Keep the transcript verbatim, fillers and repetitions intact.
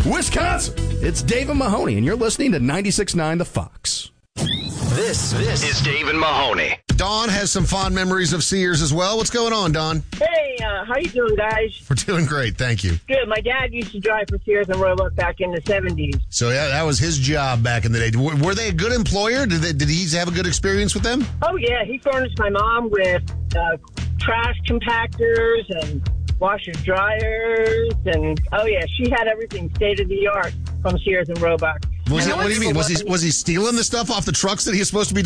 Wisconsin. It's Dave and Mahoney, and you're listening to ninety-six point nine The Fox. This, this is Dave and Mahoney. Dawn has some fond memories of Sears as well. What's going on, Dawn? Hey, uh, how you doing, guys? We're doing great, thank you. Good. My dad used to drive for Sears and Roebuck back in the seventies. So, yeah, that was his job back in the day. W- were they a good employer? Did they, did he have a good experience with them? Oh, yeah. He furnished my mom with uh, trash compactors and washer dryers. And, oh, yeah, she had everything state-of-the-art from Sears and Roebuck. Was And he, what do you mean? Was he was he stealing the stuff off the trucks that he was supposed to be